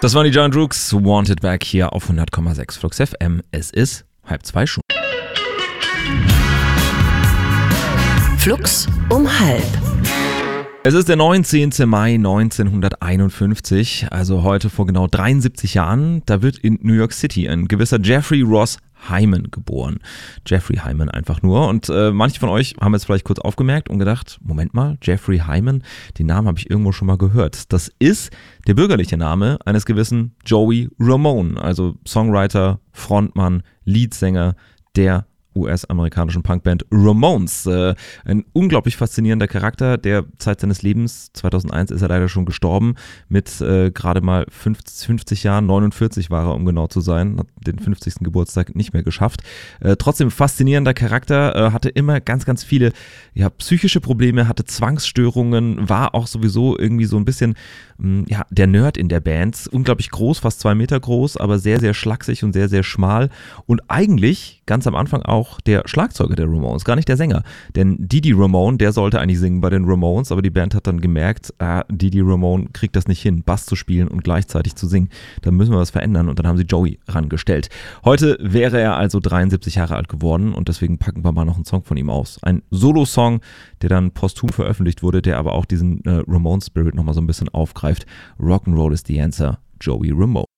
Das waren die Giant Rooks, Wanted Back hier auf 100,6 Flux FM. Es ist 1:30 schon. Flux um 1:30. Es ist der 19. Mai 1951, also heute vor genau 73 Jahren. Da wird in New York City ein gewisser Jeffrey Ross Hyman geboren. Jeffrey Hyman einfach nur. Und manche von euch haben jetzt vielleicht kurz aufgemerkt und gedacht, Moment mal, Jeffrey Hyman, den Namen habe ich irgendwo schon mal gehört. Das ist der bürgerliche Name eines gewissen Joey Ramone, also Songwriter, Frontmann, Leadsänger der US-amerikanischen Punkband Ramones. Ein unglaublich faszinierender Charakter, der Zeit seines Lebens, 2001 ist er leider schon gestorben, mit gerade mal 50 Jahren, 49 war er, um genau zu sein, hat den 50. Geburtstag nicht mehr geschafft. Trotzdem faszinierender Charakter, hatte immer ganz, ganz viele psychische Probleme, hatte Zwangsstörungen, war auch sowieso irgendwie so ein bisschen der Nerd in der Band. Unglaublich groß, fast 2 Meter groß, aber sehr, sehr schlaksig und sehr, sehr schmal und eigentlich ganz am Anfang auch der Schlagzeuger der Ramones, gar nicht der Sänger. Denn Dee Dee Ramone, der sollte eigentlich singen bei den Ramones, aber die Band hat dann gemerkt, Dee Dee Ramone kriegt das nicht hin, Bass zu spielen und gleichzeitig zu singen. Da müssen wir was verändern und dann haben sie Joey rangestellt. Heute wäre er also 73 Jahre alt geworden und deswegen packen wir mal noch einen Song von ihm aus. Ein Solo-Song, der dann posthum veröffentlicht wurde, der aber auch diesen Ramone-Spirit nochmal so ein bisschen aufgreift. Rock'n'Roll is the answer, Joey Ramone.